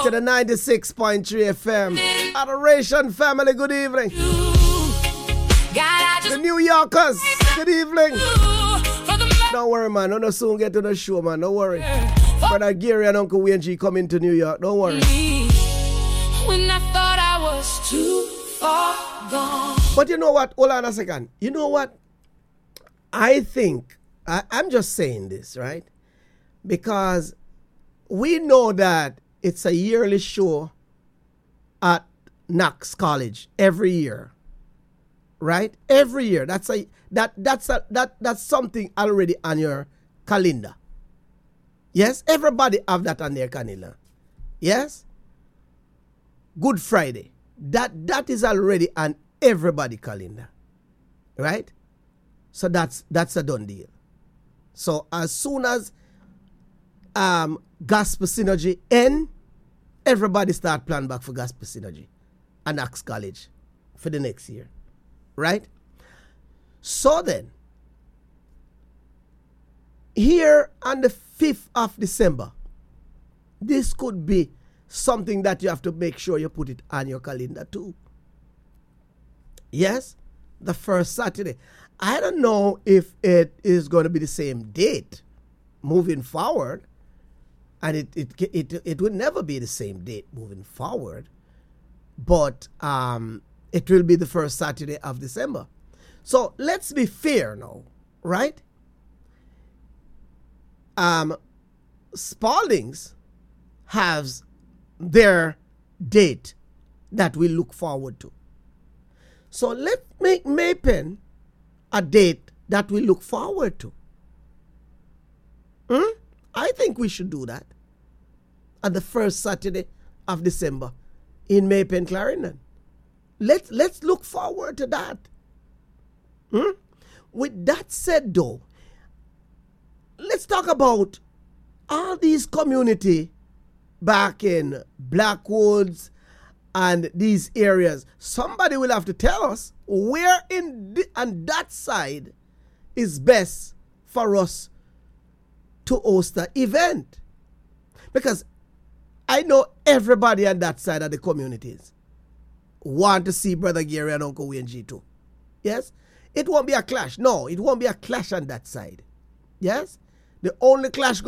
to the 96.3 FM. Adoration family, good evening. The New Yorkers, good evening. Don't worry, man. Don't soon get to the show, man. Don't worry. Brother Gary and Uncle Wayne G coming to New York. Don't worry. When I thought I was too far gone. But you know what? Hold on a second. You know what? I think, I'm just saying this, right? Because we know that it's a yearly show at Knox College every year. Right? Every year. That's something already on your calendar. Yes? Everybody have that on their calendar. Yes? Good Friday. That is already on everybody calendar. Right? So that's a done deal. So as soon as Gospel Synergy end, everybody start planning back for Gospel Synergy and Knox College for the next year. Right? So then, here on the 5th of December, this could be something that you have to make sure you put it on your calendar too. Yes? The first Saturday. I don't know if it is going to be the same date moving forward. And it will never be the same date moving forward. But it will be the first Saturday of December. So let's be fair now, right? Spaldings has their date that we look forward to. So let's make Maypen a date that we look forward to. I think we should do that on the first Saturday of December in Maypen, Clarendon. Let's look forward to that. With that said, though, let's talk about all these community back in Blackwoods and these areas. Somebody will have to tell us where on that side is best for us to host the event. Because I know everybody on that side of the communities want to see Brother Gary and Uncle Wayne G too. Yes? It won't be a clash. No, it won't be a clash on that side. Yes? The only clash